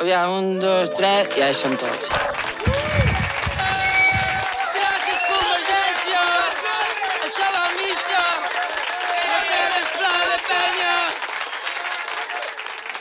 Aviam, 1, 2, 3, ja hi som tots.